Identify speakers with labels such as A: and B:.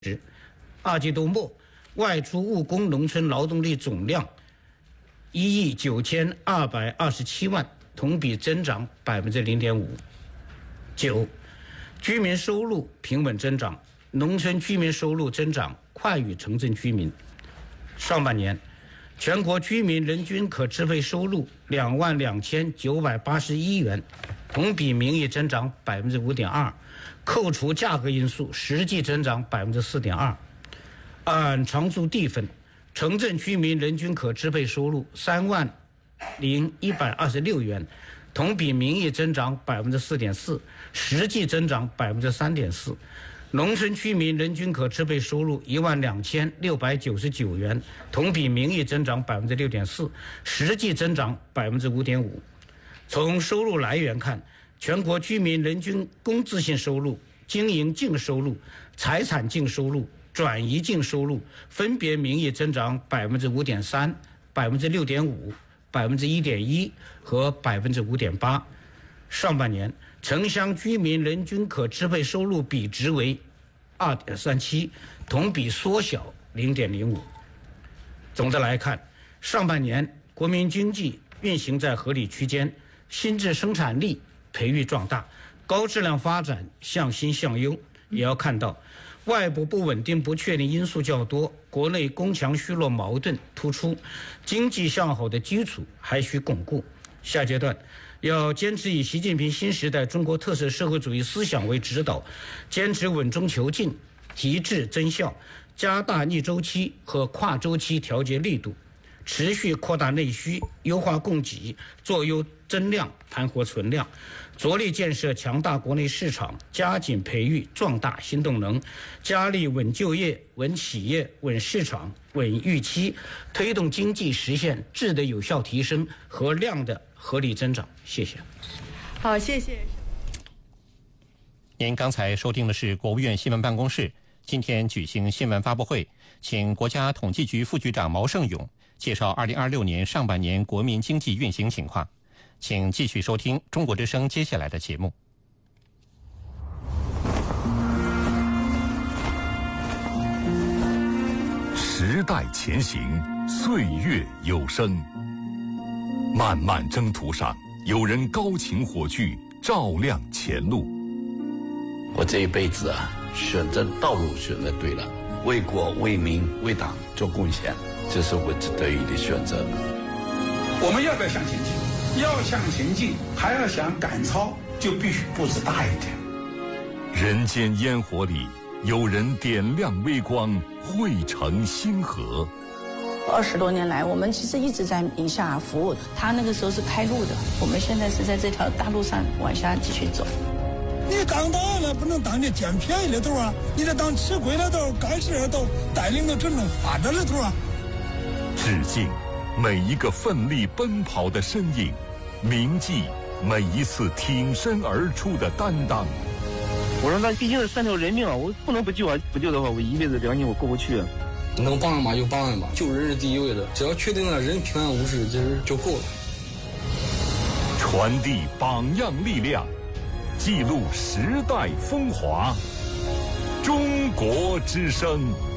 A: 二季度末外出务工农村劳动力总量1亿9227万，同比增长0.5%。9. 居民收入平稳增长，农村居民收入增长快于城镇居民。上半年，全国居民人均可支配收入22981元，同比名义增长5.2%，扣除价格因素，实际增长4.2%。按常住地分，城镇居民人均可支配收入30126元，同比名义增长4.4%，实际增长3.4%。农村居民人均可支配收入12699元，同比名义增长6.4%，实际增长5.5%。从收入来源看，全国居民人均工资性收入、经营净收入、财产净收入、转移净收入分别名义增长5.3%、6.5%、1.1%和5.8%。上半年，城乡居民人均可支配收入比值为2.37，同比缩小0.05。总的来看，上半年国民经济运行在合理区间，新质生产力培育壮大，高质量发展向新向优。也要看到，外部不稳定不确定因素较多，国内攻强虚弱矛盾突出，经济向好的基础还需巩固。下阶段要坚持以习近平新时代中国特色社会主义思想为指导，坚持稳中求进，提质增效，加大逆周期和跨周期调节力度，持续扩大内需，优化供给，做优增量，盘活存量，着力建设强大国内市场，加紧培育壮大新动能，加力稳就业、稳企业、稳市场、稳预期，推动经济实现质的有效提升和量的合理增长。谢谢。
B: 好，谢谢。
C: 您刚才收听的是国务院新闻办公室今天举行新闻发布会，请国家统计局副局长毛盛勇介绍2026年上半年国民经济运行情况。请继续收听中国之声接下来的节目。
D: 时代前行，岁月有声。漫漫征途上，有人高擎火炬，照亮前路。
E: 我这一辈子啊，选择道路选择对了，为国为民为党做贡献，这是我得意的选择。
F: 我们要不要向前进？要向前进，还要想赶超，就必须步子大一点。
D: 人间烟火里，有人点亮微光，汇成星河。
G: 20多年来，我们其实一直在宁夏服务。他那个时候是开路的，我们现在是在这条大路上往下继续走。
H: 你当大了，不能当这捡便宜的头啊！你得当吃亏的头、干事的头，带领着真正发展的头啊！
D: 致敬每一个奋力奔跑的身影，铭记每一次挺身而出的担当。
I: 我说那毕竟是3条人命啊，我不能不救啊！不救的话，我一辈子良心我过不去啊。
J: 能帮人嘛就帮人嘛，救人是第一位的，只要确定了人平安无事，其实就够了。
D: 传递榜样力量，记录时代风华。中国之声。